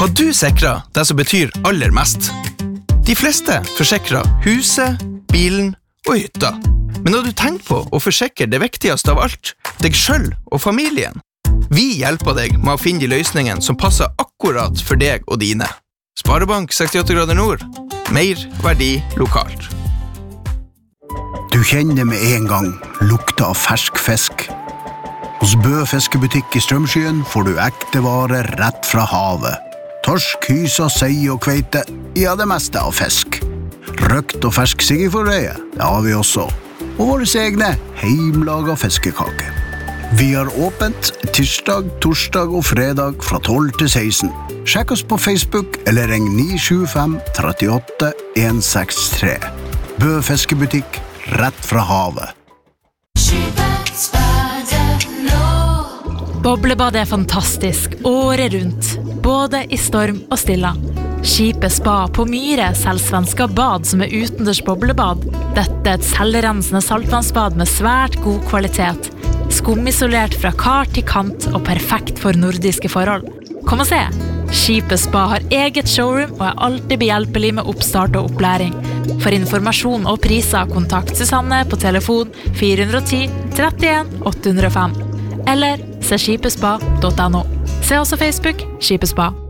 Har du sikret det som betyr aller mest? De fleste forsikrer huset, bilen og hytta. Men har du tenkt på å forsikre det viktigste av alt, deg selv og familien? Vi hjelper deg med å finne de løsningene som passer akkurat for deg og dine. Sparebank 68 grader nord. Mer verdi lokalt. Du kjenner med en gang lukta av fersk fisk. Hos Bø fiskebutikk i Strømskyen får du ekte varer rett fra havet. Torsk, hysa, sei og kveite, ja det meste av fisk. Røkt og fersk siggeforreie, det har vi også. Og våre egne heimlaga fiskekake. Vi har åpent tirsdag, torsdag og fredag fra 12 til 16. Sjekk oss på Facebook eller ring 975 38 163. Bø fiskebutikk, rett fra havet. Boblebad fantastisk, året rundt, både i storm og stilla. Skipet Spa på Myre selger svenska bad som utendørs boblebad. Dette et selvrensende saltvannsbad med svært god kvalitet. Skumisolert fra kar til kant og perfekt for nordiske forhold. Kom og se! Skipet Spa har eget showroom og alltid behjelpelig med oppstart og opplæring. For informasjon og priser, kontakt Susanne på telefon 410 31 805. Eller se skipespa.no. Se også Facebook Skipespa.